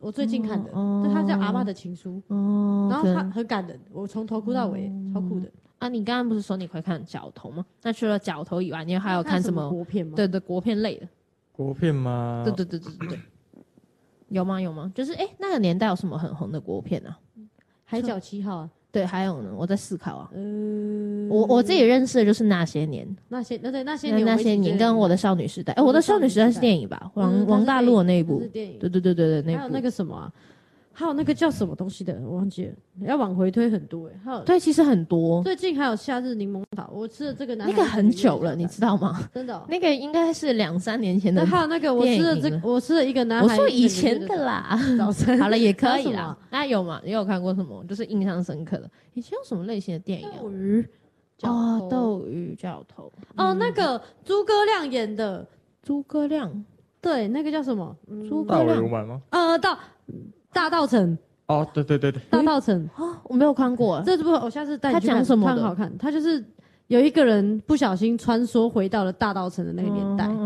我最近看的，对，它叫《阿嬷的情书》，然后它很感人，我从头哭到尾，超酷的。 啊，你刚刚不是说你会看角头吗？那除了角头以外，你还有看什么国片吗？ 对对，国片类的。 国片吗？ 对，有吗？就是那个年代有什么很红的国片啊？ 海角七号啊。 对，还有呢，我在思考啊。我自己认识的就是那些年， 那些年跟我的少女时代。我的少女时代是电影吧？王大陆的那一部是电影。 对，那部。 还有那个什么啊？还有那个叫什么东西的，我忘记了，要往回推很多还有对，其实很多。 最近还有夏日柠檬塔，我吃的这个那个很久了，你知道吗？ 真的。 那个应该是2-3年前的。 还有那个我吃了一个男孩。 我说以前的啦。 早餐好了，也可以啦。那有吗？你有看过什么？就是印象深刻的。以前有什么类型的电影？ 斗鱼。 斗鱼角头。 那个诸葛亮演的。 诸葛亮。 对，那个叫什么？ 诸葛亮。 大尾吗？ 大稻埕。 对， 大稻埕我没有看过。 这部我下次带你去看。 他讲什么的？ 很好看。他就是有一个人不小心穿梭回到了大稻埕的那个年代，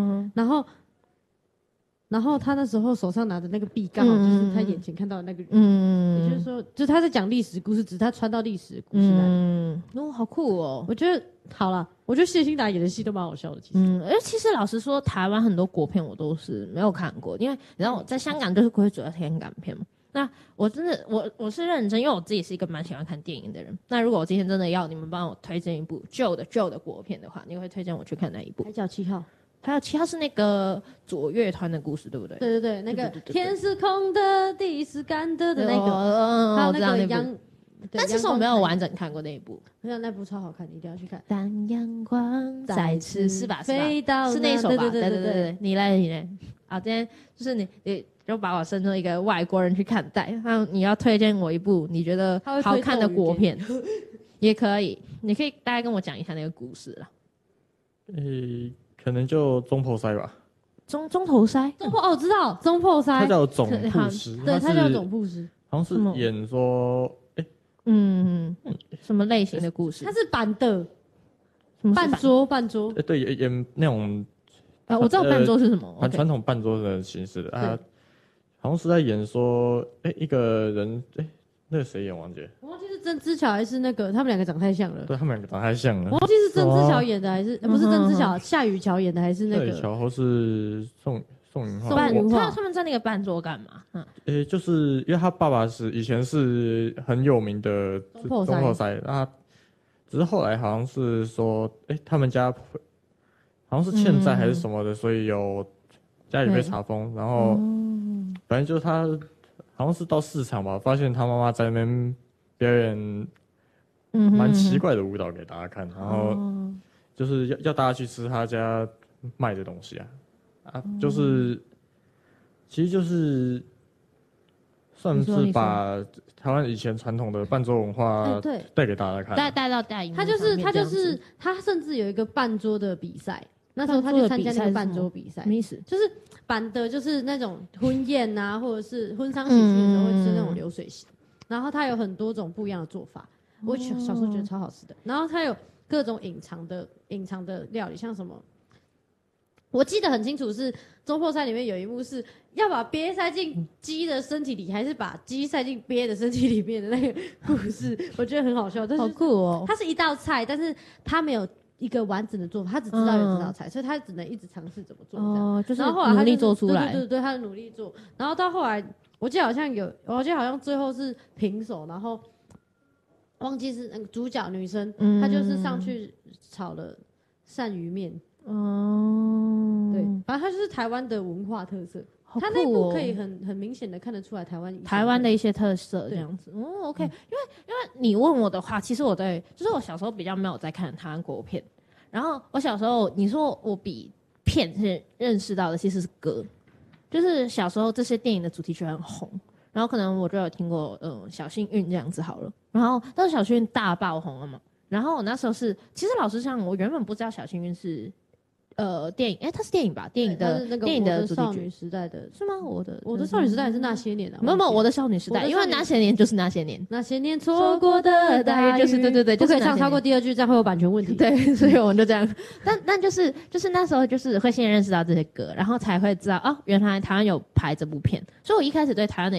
然后他那时候手上拿的那个币刚好就是他眼前看到的那个人，也就是说，就是他在讲历史故事，只是他穿到历史的故事那里。 好酷哦！ 我觉得好了，我觉得谢欣达演的戏都蛮好笑的，其实。 其实老实说，台湾很多国片我都是没有看过，因为你知道我在香港就是会主要看港片嘛。那我真的我是认真，因为我自己是一个蛮喜欢看电影的人。那如果我今天真的要你们帮我推荐一部旧的国片的话，你会推荐我去看哪一部？ 海角七号。 还有7号是那个左乐团的故事，对不对？ 对，那个天是空的，地是干的那个，还有那个杨。 但其实我没有完整看过那一部。 没有，那部超好看，你一定要去看。 当阳光再次是吧？ 飞到是那一首吧？ 对， 你嘞。好，今天就是你就把我视作一个外国人去看待。那你要推荐我一部你觉得好看的国片，也可以，你可以大概跟我讲一下那个故事啦。 可能就中破塞吧。 中头塞。 我知道中破塞。 他叫总铺师。 对，他叫总铺师。 好像是演说， 什么类型的故事？ 他是板的。 半桌。 对，演那种。 我知道半桌是什么。 传统半桌的形式的啊，好像是在演说，一个人，那个谁演忘记了？ 我忘记是曾之乔还是那个，他们两个长太像了。 对，他们两个长太像了。 我忘记是曾之乔演的还是不是曾之乔，夏雨乔演的还是那个？ 夏雨乔或是宋云画。他们在那个半桌干嘛？ 就是因为他爸爸以前是很有名的中破塞，那只是后来好像是说，他们家好像是欠债还是什么的，所以家里被查封，然后反正就是他好像是到市场吧，发现他妈妈在那边表演蛮奇怪的舞蹈给大家看，然后就是要大家去吃他家卖的东西就是其实就是算是把台湾以前传统的伴桌文化带给大家看， 带到大荧幕。 他甚至有一个伴桌的比赛。那时候他就参加那个伴桌比赛， 什么意思？ 就是板的，就是那种婚宴啊，或者是婚丧喜庆的时候会吃那种流水席，然后它有很多种不一样的做法。我小时候觉得超好吃的。然后它有各种隐藏的料理，像什么，我记得很清楚是中破塞里面有一幕是要把鳖塞进鸡的身体里，还是把鸡塞进鳖的身体里面的那个故事，我觉得很好笑。 好酷哦！ 它是一道菜，但是它没有一个完整的做法，他只知道有这道菜，所以他只能一直尝试怎么做。 就是然后后来他努力做出来。 对，他努力做。然后到后来，我记得好像最后是平手，然后忘记是那个主角女生，她就是上去炒了鳝鱼面。对，反正它就是台湾的文化特色。他那部可以很明显的看得出来台湾的一些特色这样子。OK，因为你问我的话，其实就是我小时候比较没有在看台湾国片，然后我小时候你说我比片是认识到的其实是歌，就是小时候这些电影的主题曲很红，然后可能我就有听过小幸运这样子好了，然后但是小幸运大爆红了嘛，然后我那时候其实老实讲我原本不知道小幸运是电影，它是电影吧？电影的主题曲。 少女时代的是吗？ 我的少女时代是那些年的。 没有，我的少女时代，因为那些年就是那些年， 那些年错过的大雨， 就是对， 不可以唱超过第二句，这样会有版权问题。 对，所以我们就这样。但就是那时候就是会先认识到这些歌，然后才会知道原来台湾有拍这部片。所以我一开始对台湾的